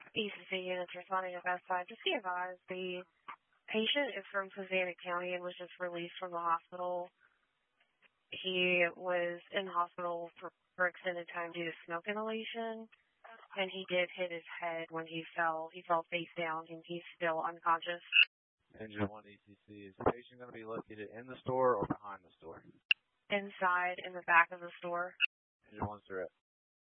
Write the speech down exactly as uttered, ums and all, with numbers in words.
E C C units responding to Best Side. Just be advised, the patient is from Savannah County and was just released from the hospital. He was in the hospital for, for extended time due to smoke inhalation, and he did hit his head when he fell. He fell face down, and he's still unconscious. Engine one E C C, is the patient going to be located in the store or behind the store? Inside, in the back of the store. Engine one's direct.